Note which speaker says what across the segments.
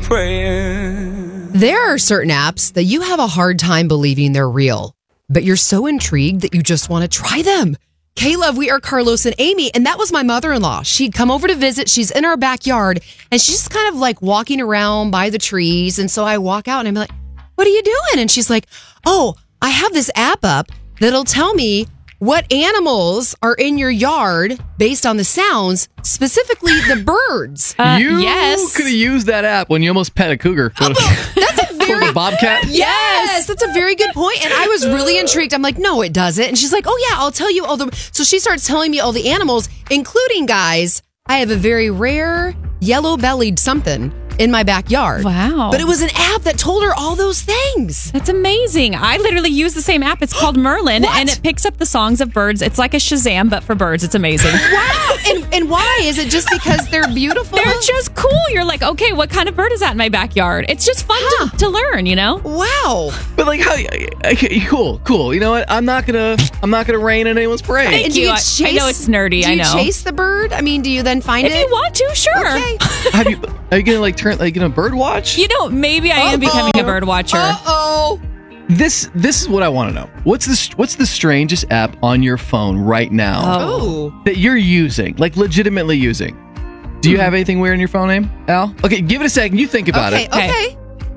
Speaker 1: praying.
Speaker 2: There are certain apps that you have a hard time believing they're real, but you're so intrigued that you just want to try them. K-Love, we are Carlos and Amy, and that was my mother-in-law. She'd come over to visit. She's in our backyard, and she's just kind of like walking around by the trees. And so I walk out, and I'm like, what are you doing? And she's like, oh, I have this app up that'll tell me what animals are in your yard based on the sounds, specifically the birds.
Speaker 3: You
Speaker 4: yes.
Speaker 3: could have used that app when you almost pet a cougar.
Speaker 2: That's a very...
Speaker 3: Or a bobcat?
Speaker 2: Yes, that's a very good point. And I was really intrigued. I'm like, no, it doesn't. And she's like, oh, yeah, I'll tell you all the... So she starts telling me all the animals, including, guys, I have a very rare yellow-bellied something in my backyard.
Speaker 4: Wow.
Speaker 2: But it was an app that told her all those things.
Speaker 4: That's amazing. I literally use the same app. It's called Merlin, and it picks up the songs of birds. It's like a Shazam, but for birds. It's amazing.
Speaker 2: Wow. And why? Is it just because they're beautiful?
Speaker 4: They're just cool. You're like, okay, what kind of bird is that in my backyard? It's just fun to learn, you know?
Speaker 2: Wow.
Speaker 3: But like, how? Okay, cool. You know what? I'm not gonna rain on anyone's parade.
Speaker 4: Thank you. I know it's nerdy.
Speaker 2: Do you
Speaker 4: I know.
Speaker 2: chase the bird? I mean, do you then find it?
Speaker 4: If you want to, sure.
Speaker 2: Okay.
Speaker 3: Are you gonna bird watch?
Speaker 4: You know, maybe I am becoming a bird watcher.
Speaker 2: Uh-oh.
Speaker 3: This is what I want to know. What's the strangest app on your phone right now that you're using, like legitimately using? Do you have anything weird on your phone name, Al? Okay, give it a second. You think about it.
Speaker 2: Okay.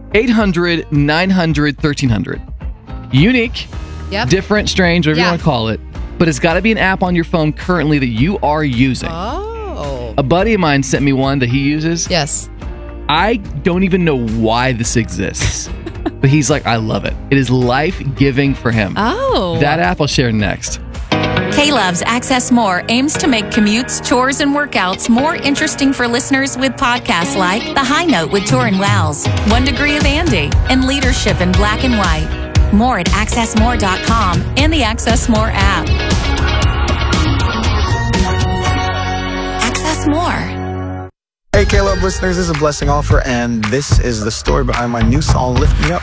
Speaker 3: 800-900-1300. Unique, different, strange, whatever you want to call it. But it's got to be an app on your phone currently that you are using.
Speaker 2: Oh.
Speaker 3: A buddy of mine sent me one that he uses.
Speaker 2: Yes.
Speaker 3: I don't even know why this exists. But he's like, I love it. It is life-giving for him.
Speaker 4: Oh.
Speaker 3: That app I'll share next.
Speaker 5: K-Love's Access More aims to make commutes, chores, and workouts more interesting for listeners with podcasts like The High Note with Torin Wells, 1 Degree of Andy, and Leadership in Black and White. More at accessmore.com and the Access More app. Access More.
Speaker 6: Hey, K-Love listeners, this is a Blessing Offer, and this is the story behind my new song, Lift Me Up.